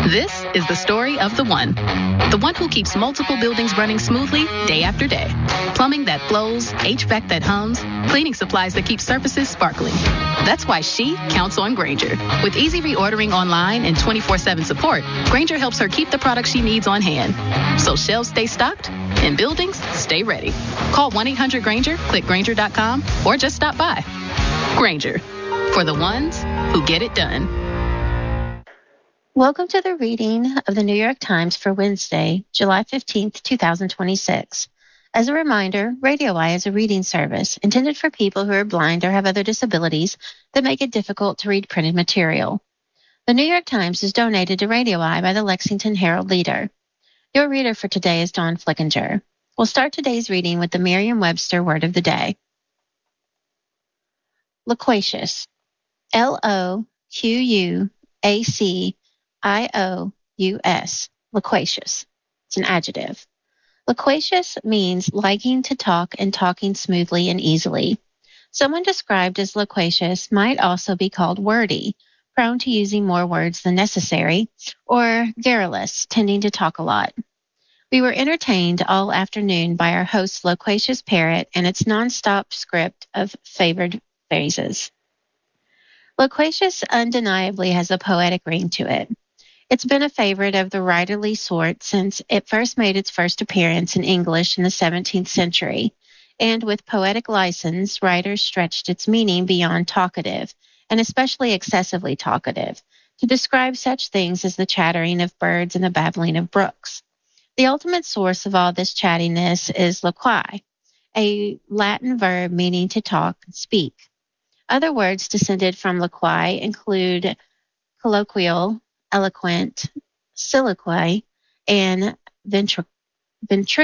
This is the story of the one who keeps multiple buildings running smoothly day after day. Plumbing that flows, HVAC that hums, cleaning supplies that keep surfaces sparkling. That's why she counts on Grainger. With easy reordering online and 24/7 support, Grainger helps her keep the products she needs on hand. So shelves stay stocked and buildings stay ready. Call 1-800-GRAINGER, click Grainger.com, or just stop by. Grainger, for the ones who get it done. Welcome to the reading of the New York Times for Wednesday, July 15th, 2026. As a reminder, Radio Eye is a reading service intended for people who are blind or have other disabilities that make it difficult to read printed material. The New York Times is donated to Radio Eye by the Lexington Herald-Leader. Your reader for today is Dawn Flickinger. We'll start today's reading with the Merriam-Webster word of the day. Loquacious. L-O-Q-U-A-C-I-O-U-S. Loquacious. It's an adjective. Loquacious means liking to talk and talking smoothly and easily. Someone described as loquacious might also be called wordy, prone to using more words than necessary, or garrulous, tending to talk a lot. We were entertained all afternoon by our host's loquacious parrot and its nonstop script of favored phrases. Loquacious undeniably has a poetic ring to it. It's been a favorite of the writerly sort since it first made its first appearance in English in the 17th century, and with poetic license, writers stretched its meaning beyond talkative, and especially excessively talkative, to describe such things as the chattering of birds and the babbling of brooks. The ultimate source of all this chattiness is loqui, a Latin verb meaning to talk, speak. Other words descended from loqui include colloquial, eloquent, soliloquy, and ventriloquy.